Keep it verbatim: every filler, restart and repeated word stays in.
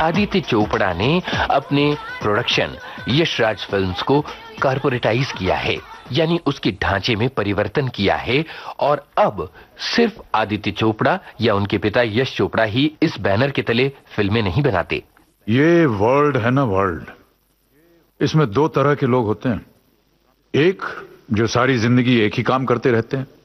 आदित्य चोपड़ा ने अपने production Yashraj films को कॉर्पोरेटाइज किया है, यानी उसके ढांचे में परिवर्तन किया है और अब सिर्फ आदित्य चोपड़ा या उनके पिता यश चोपड़ा ही इस बैनर के तले फिल्में नहीं बनाते। ये वर्ल्ड है ना, वर्ल्ड, इसमें दो तरह के लोग होते हैं। एक जो सारी जिंदगी एक ही काम करते रहते हैं